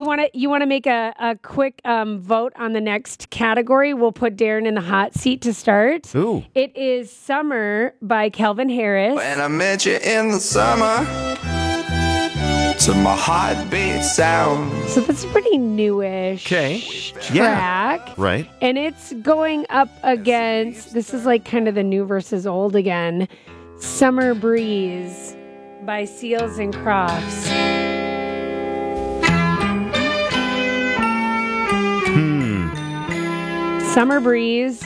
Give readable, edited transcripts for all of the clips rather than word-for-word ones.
want to make a quick vote on the next category? We'll put Darren in the hot seat to start. Ooh. It is Summer by Calvin Harris. When I met you in the summer, to my heartbeat sound. So that's a pretty newish track. Yeah. Right. And it's going up against, this is like kind of the new versus old again, Summer Breeze by Seals and Crofts. Summer Breeze.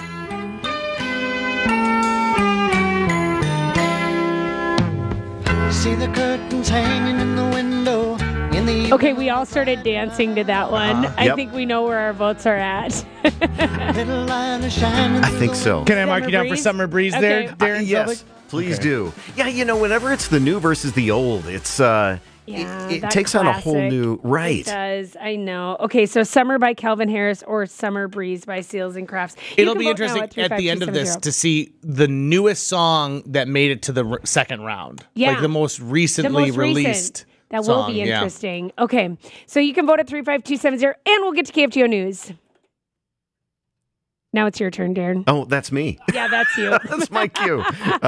See the curtains hanging in the window. Okay, we all started dancing to that one. I Yep. think we know where our votes are at. I think so. Can I mark you down for Breeze? Summer Breeze there, Okay. Darren? Yes, please do. Yeah, whenever it's the new versus the old, it's it that takes on a whole classic. new It does. I know. Okay, so Summer by Calvin Harris or Summer Breeze by Seals and Crofts. You It'll can be vote now interesting at the end of this 35270. to see the newest song that made it to the second round. Yeah. Like the most recently released. That will song, be yeah. interesting. Okay, so you can vote at 35270, and we'll get to KFGO News. Now it's your turn, Darren. Oh, that's me. Yeah, that's you. That's my cue.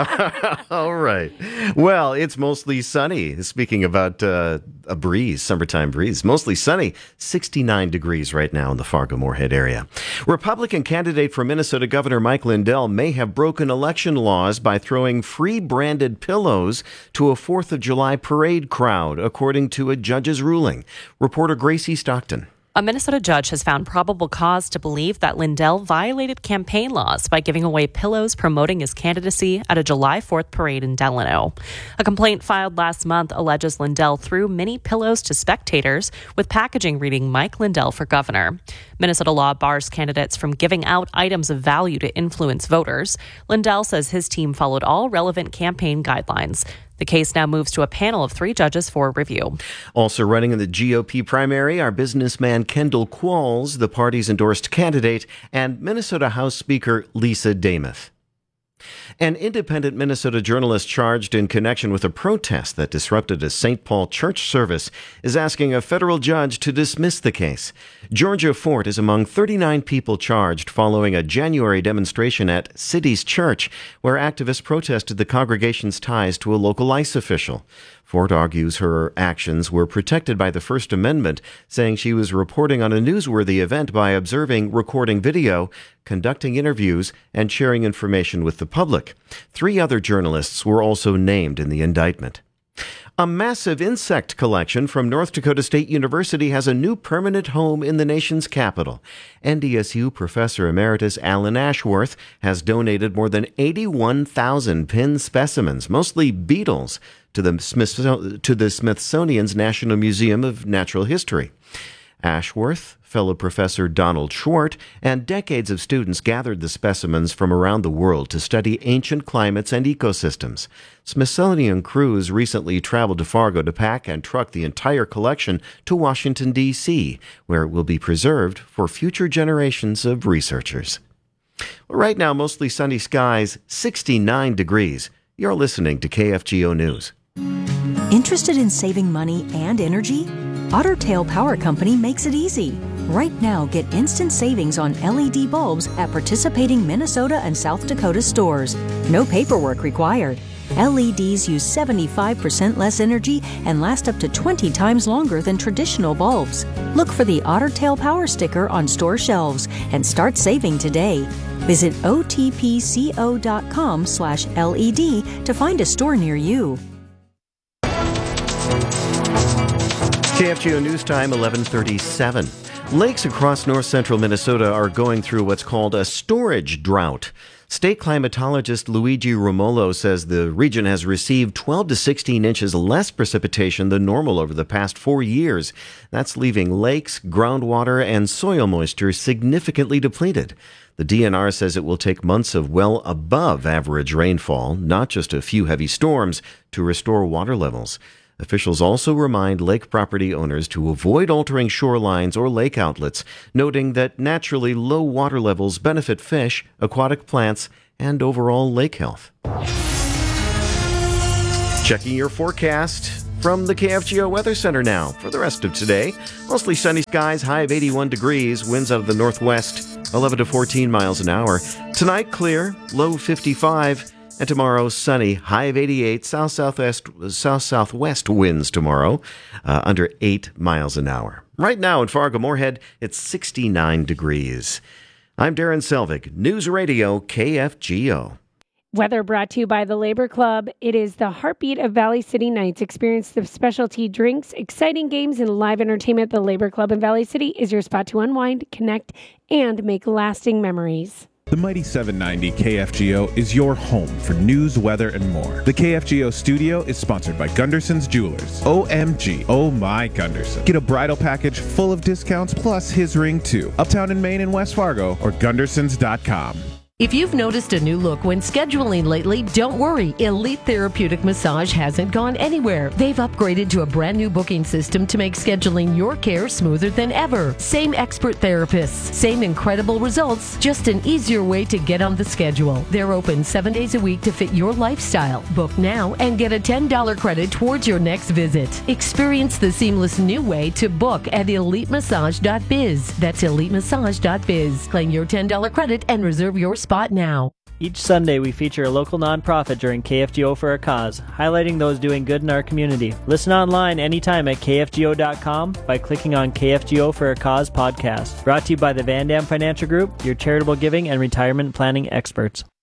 All right. Well, it's mostly sunny. Speaking about a breeze, summertime breeze, mostly sunny, 69 degrees right now in the Fargo-Moorhead area. Republican candidate for Minnesota Governor Mike Lindell may have broken election laws by throwing free branded pillows to a 4th of July parade crowd, according to a judge's ruling. Reporter Gracie Stockton. A Minnesota judge has found probable cause to believe that Lindell violated campaign laws by giving away pillows promoting his candidacy at a July 4th parade in Delano. A complaint filed last month alleges Lindell threw mini pillows to spectators with packaging reading Mike Lindell for governor. Minnesota law bars candidates from giving out items of value to influence voters. Lindell says his team followed all relevant campaign guidelines. The case now moves to a panel of 3 judges for review. Also running in the GOP primary are businessman Kendall Qualls, the party's endorsed candidate, and Minnesota House Speaker Lisa Damuth. An independent Minnesota journalist charged in connection with a protest that disrupted a St. Paul church service is asking a federal judge to dismiss the case. Georgia Fort is among 39 people charged following a January demonstration at City's Church, where activists protested the congregation's ties to a local ICE official. Fort argues her actions were protected by the First Amendment, saying she was reporting on a newsworthy event by observing, recording video, conducting interviews, and sharing information with the public. 3 other journalists were also named in the indictment. A massive insect collection from North Dakota State University has a new permanent home in the nation's capital. NDSU Professor Emeritus Alan Ashworth has donated more than 81,000 pin specimens, mostly beetles, to the Smithsonian's National Museum of Natural History. Ashworth, fellow Professor Donald Schwartz, and decades of students gathered the specimens from around the world to study ancient climates and ecosystems. Smithsonian crews recently traveled to Fargo to pack and truck the entire collection to Washington, D.C., where it will be preserved for future generations of researchers. Well, right now, mostly sunny skies, 69 degrees. You're listening to KFGO News. Interested in saving money and energy? Otter Tail Power Company makes it easy. Right now, get instant savings on LED bulbs at participating Minnesota and South Dakota stores. No paperwork required. LEDs use 75% less energy and last up to 20 times longer than traditional bulbs. Look for the Otter Tail Power sticker on store shelves and start saving today. Visit otpco.com/LED to find a store near you. KFGO News Time, 11:37. Lakes across north-central Minnesota are going through what's called a storage drought. State climatologist Luigi Romolo says the region has received 12 to 16 inches less precipitation than normal over the past 4 years. That's leaving lakes, groundwater, and soil moisture significantly depleted. The DNR says it will take months of well above average rainfall, not just a few heavy storms, to restore water levels. Officials also remind lake property owners to avoid altering shorelines or lake outlets, noting that naturally low water levels benefit fish, aquatic plants, and overall lake health. Checking your forecast. From the KFGO Weather Center now for the rest of today. Mostly sunny skies, high of 81 degrees, winds out of the northwest, 11 to 14 miles an hour. Tonight, clear, low 55, and tomorrow, sunny, high of 88, south-southwest winds tomorrow, under 8 miles an hour. Right now in Fargo-Moorhead, it's 69 degrees. I'm Darren Selvig, News Radio KFGO. Weather brought to you by the Labor Club. It is the heartbeat of Valley City Nights. Experience the specialty drinks, exciting games, and live entertainment. The Labor Club in Valley City is your spot to unwind, connect, and make lasting memories. The Mighty 790 KFGO is your home for news, weather, and more. The KFGO studio is sponsored by Gunderson's Jewelers. OMG, oh my Gunderson. Get a bridal package full of discounts plus his ring too. Uptown in Maine and West Fargo or Gundersons.com. If you've noticed a new look when scheduling lately, don't worry. Elite Therapeutic Massage hasn't gone anywhere. They've upgraded to a brand new booking system to make scheduling your care smoother than ever. Same expert therapists, same incredible results, just an easier way to get on the schedule. They're open 7 days a week to fit your lifestyle. Book now and get a $10 credit towards your next visit. Experience the seamless new way to book at elitemassage.biz. That's elitemassage.biz. Claim your $10 credit and reserve your spot now. Each Sunday, we feature a local nonprofit during KFGO for a Cause, highlighting those doing good in our community. Listen online anytime at KFGO.com by clicking on KFGO for a Cause podcast. Brought to you by the Van Dam Financial Group, your charitable giving and retirement planning experts.